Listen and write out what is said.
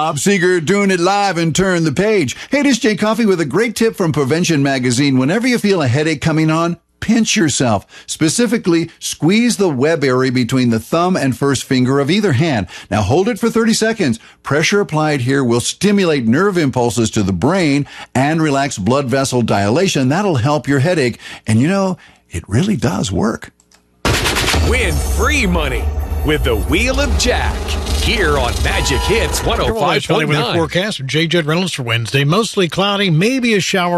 Bob Seger doing it live and turn the page. Hey, this is Jay Coffey with a great tip from Prevention Magazine. Whenever you feel a headache coming on, pinch yourself. Specifically, squeeze the web area between the thumb and first finger of either hand. Now hold it for 30 seconds. Pressure applied here will stimulate nerve impulses to the brain and relax blood vessel dilation. That'll help your headache. And you know, it really does work. Win free money with the Wheel of Jack here on Magic Hits 105.9. With the forecast, J. Judd Reynolds for Wednesday. Mostly cloudy, maybe a shower.